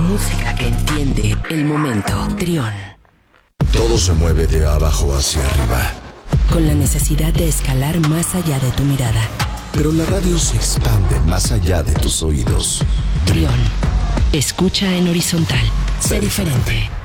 música que entiende el momento. Trión. Todo se mueve de abajo hacia arriba. Con la necesidad de escalar más allá de tu mirada. Pero la radio se expande más allá de tus oídos. Trión. Escucha en horizontal. Sé diferente.